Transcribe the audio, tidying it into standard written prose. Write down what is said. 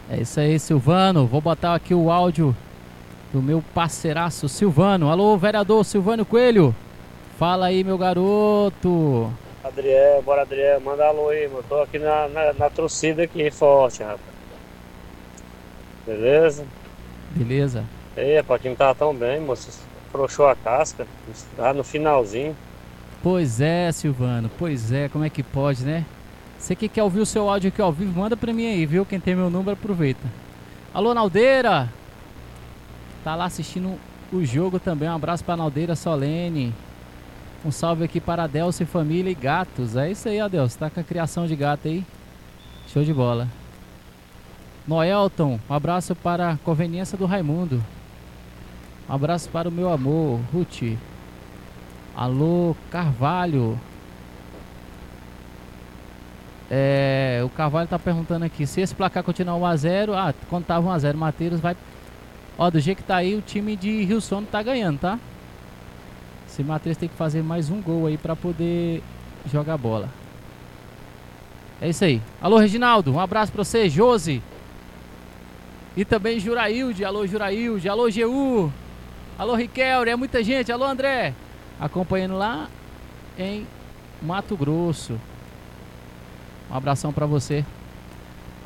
É isso aí, Silvano. Vou botar aqui o áudio do meu parceiraço Silvano. Alô, vereador Silvano Coelho. Fala aí, meu garoto. Adriel, bora Adriel, manda alô aí, mano. Tô aqui na torcida aqui, forte, rapaz. Beleza? Beleza. Ei, rapaz, o time tava tão bem, moço. Frouxou a casca. Tá no finalzinho. Pois é, Silvano. Pois é, como é que pode, né? Você que quer ouvir o seu áudio aqui ao vivo, manda pra mim aí, viu? Quem tem meu número, aproveita. Alô, Naldeira. Tá lá assistindo o jogo também. Um abraço pra Naldeira Solene. Um salve aqui para Adelso e família e gatos. É isso aí, Adelso. Tá com a criação de gato aí. Show de bola. Noelton, um abraço para a conveniência do Raimundo. Um abraço para o meu amor, Ruth. Alô, Carvalho. O Carvalho tá perguntando aqui, se esse placar continuar 1 a 0, quando tava 1 a 0, Matheus vai... Ó, do jeito que tá aí, o time de Rio Sono tá ganhando, tá? Esse Matheus tem que fazer mais um gol aí pra poder jogar bola. É isso aí. Alô, Reginaldo, um abraço pra você, Josi. E também Jurailde, alô Jurailde, alô GU, alô Riquelme, é muita gente, alô André. Acompanhando lá em Mato Grosso. Um abração pra você.